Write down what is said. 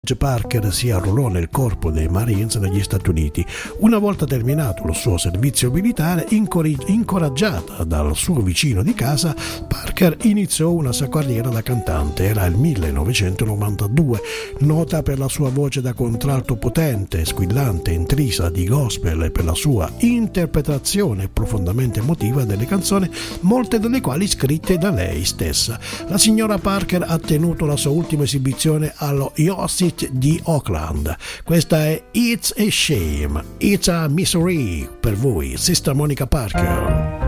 Parker si arruolò nel corpo dei Marines negli Stati Uniti. Una volta terminato il suo servizio militare, incoraggiata dal suo vicino di casa, Parker iniziò una sua carriera da cantante. Era il 1992, nota per la sua voce da contralto potente, squillante, intrisa di gospel e per la sua interpretazione profondamente emotiva delle canzoni, molte delle quali scritte da lei stessa. La signora Parker ha tenuto la sua ultima esibizione allo Yosit di Oakland. Questa è It's a Shame, It's a Misery per voi, Sister Monica Parker.